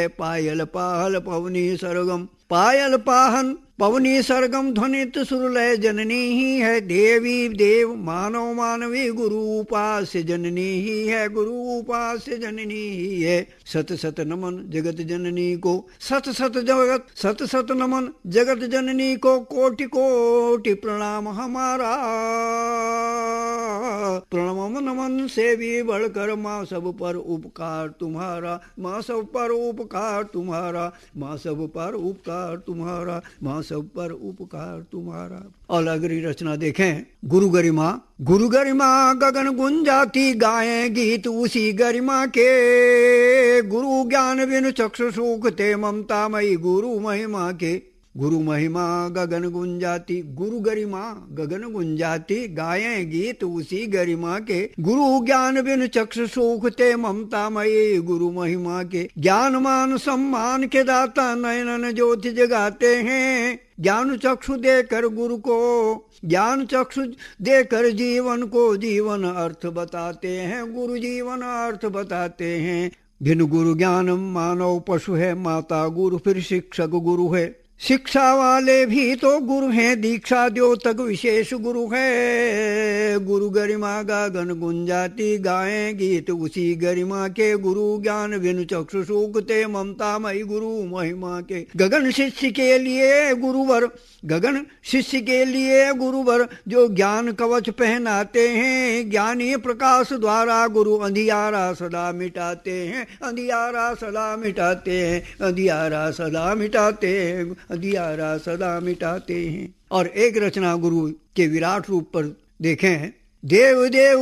पायल पाहल पवनी सरगम, पायल पाहन पवनी सरगम ध्वनित सुरलय जननी ही है। देवी देव मानव मानवी गुरु उपास्य जननी ही है, गुरु उपास्य जननी ही है। सत सत नमन जगत जननी को, सत सत नमन जगत जननी को, कोटि कोटि प्रणाम हमारा। प्रणम नमन से भी बढ़कर माँ सब पर उपकार तुम्हारा, माँ सब पर उपकार तुम्हारा, माँ सब पर उपकार तुम्हारा, माँ सब पर उपकार तुम्हारा। और अगली रचना देखें, गुरु गरिमा। गुरु गरिमा गगन गुंजाती गाये गीत उसी गरिमा के, गुरु ज्ञान बिनु चक्षु सुख ते ममता मई गुरु महिमा के। गुरु महिमा गगन गुंजाती, गुरु गरिमा गगन गुंजाती गाये गीत उसी गरिमा के, गुरु ज्ञान बिन चक्षु सुख ते ममता मई गुरु महिमा के। ज्ञान मान सम्मान के दाता नयनन ज्योति जगाते हैं, ज्ञान चक्षु देकर गुरु को, ज्ञान चक्षु देकर जीवन को जीवन अर्थ बताते हैं, गुरु जीवन अर्थ बताते हैं। बिन गुरु ज्ञान मानव पशु है, माता गुरु फिर शिक्षक गुरु है। शिक्षा वाले भी तो गुरु हैं, दीक्षा द्योतक विशेष गुरु है। गुरु गरिमा गगन गुंजाती गाये गीत उसी गरिमा के, गुरु ज्ञान बिनु चक्षु सूखते ममता मई गुरु महिमा के। गगन शिष्य के लिए गुरुवर, गगन शिष्य के लिए गुरुवर जो ज्ञान कवच पहनाते हैं, ज्ञानी प्रकाश द्वारा गुरु अंधियारा सदा मिटाते हैं, अंधियारा सदा मिटाते हैं, अंधियारा सदा मिटाते हैं, अंधियारा सदा मिटाते हैं। और एक रचना गुरु के विराट रूप पर देखें, देव देव